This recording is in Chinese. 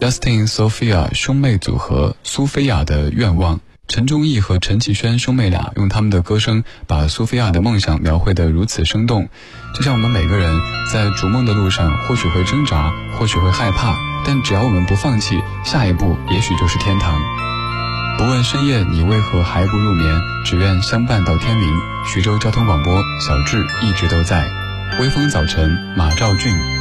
Justin Sophia 兄妹组合苏菲亚的愿望。陈忠义和陈绮轩兄妹俩用他们的歌声把苏菲亚的梦想描绘得如此生动，就像我们每个人在逐梦的路上或许会挣扎，或许会害怕，但只要我们不放弃，下一步也许就是天堂。不问深夜你为何还不入眠，只愿相伴到天明。徐州交通广播，小智一直都在。微风早晨，马兆俊。